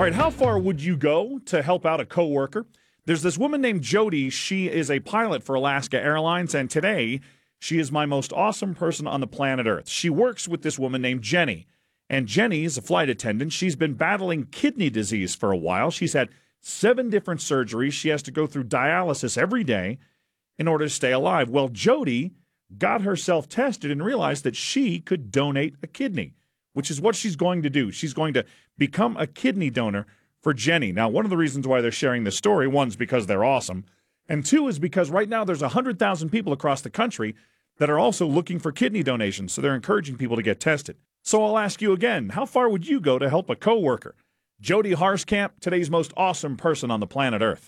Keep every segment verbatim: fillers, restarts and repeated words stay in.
All right, how far would you go to help out a coworker? There's this woman named Jody. She is a pilot for Alaska Airlines, and today she is my most awesome person on the planet Earth. She works with this woman named Jenny, and Jenny is a flight attendant. She's been battling kidney disease for a while. She's had seven different surgeries. She has to go through dialysis every day in order to stay alive. Well, Jody got herself tested and realized that she could donate a kidney, which is what she's going to do. She's going to become a kidney donor for Jenny. Now, one of the reasons why they're sharing this story, one's because they're awesome, and two is because right now there's one hundred thousand people across the country that are also looking for kidney donations, so they're encouraging people to get tested. So I'll ask you again, how far would you go to help a coworker? Jody Harskamp, today's most awesome person on the planet Earth.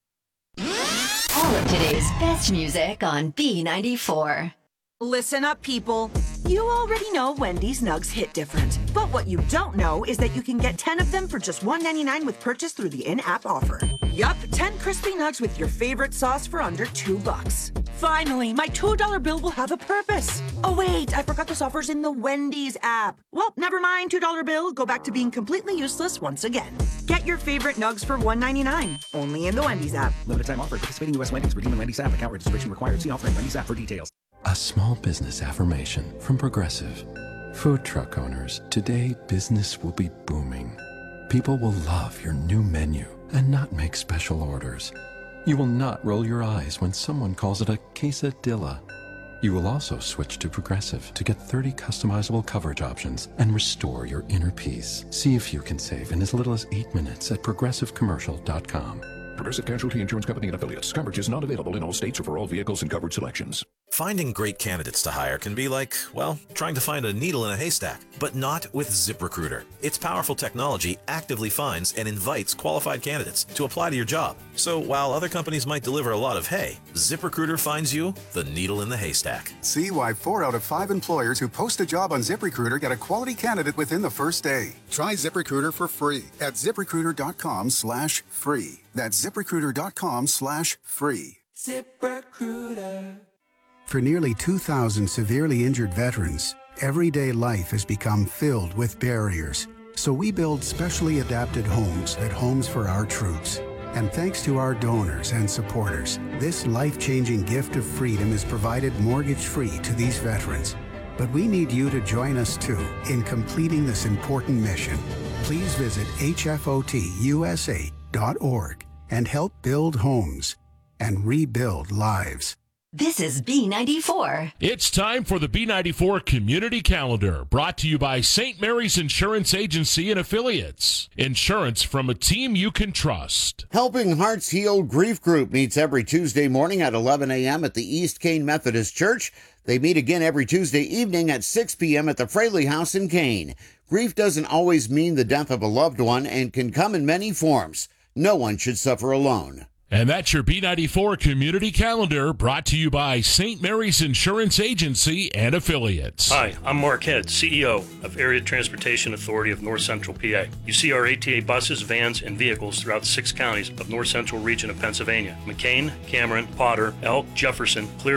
All of today's best music on B ninety-four. Listen up, people. You already know Wendy's Nugs hit different. But what you don't know is that you can get ten of them for just one ninety-nine with purchase through the in-app offer. Yup, ten crispy nugs with your favorite sauce for under two bucks. Finally, my two dollar bill will have a purpose. Oh wait, I forgot this offer's in the Wendy's app. Well, never mind, two dollar bill. Go back to being completely useless once again. Get your favorite nugs for one ninety-nine, only in the Wendy's app. Limited time offer. Participating U S Wendy's. Redeem the Wendy's app. Account registration required. See offer in Wendy's app for details. A small business affirmation from Progressive. Food truck owners, today business will be booming. People will love your new menu and not make special orders. You will not roll your eyes when someone calls it a quesadilla. You will also switch to Progressive to get thirty customizable coverage options and restore your inner peace. See if you can save in as little as eight minutes at progressive commercial dot com. Progressive Casualty Insurance Company and Affiliates. Coverage is not available in all states or for all vehicles and coverage selections. Finding great candidates to hire can be like, well, trying to find a needle in a haystack, but not with ZipRecruiter. Its powerful technology actively finds and invites qualified candidates to apply to your job. So while other companies might deliver a lot of hay, ZipRecruiter finds you the needle in the haystack. See why four out of five employers who post a job on ZipRecruiter get a quality candidate within the first day. Try ZipRecruiter for free at ZipRecruiter.com slash free. That's ZipRecruiter.com slash free. ZipRecruiter. For nearly two thousand severely injured veterans, everyday life has become filled with barriers. So we build specially adapted homes at Homes for Our Troops. And thanks to our donors and supporters, this life-changing gift of freedom is provided mortgage-free to these veterans. But we need you to join us too in completing this important mission. Please visit H F O T U S A dot org and help build homes and rebuild lives. This is B ninety-four. It's time for the B ninety-four Community Calendar, brought to you by Saint Mary's Insurance Agency and Affiliates. Insurance from a team you can trust. Helping Hearts Heal Grief Group meets every Tuesday morning at eleven a.m. at the East Kane Methodist Church. They meet again every Tuesday evening at six p.m. at the Fraley House in Kane. Grief doesn't always mean the death of a loved one and can come in many forms. No one should suffer alone. And that's your B ninety-four Community Calendar, brought to you by Saint Mary's Insurance Agency and Affiliates. Hi, I'm Mark Head, C E O of Area Transportation Authority of North Central P A. You see our A T A buses, vans, and vehicles throughout the six counties of North Central region of Pennsylvania: McCain, Cameron, Potter, Elk, Jefferson, Clear.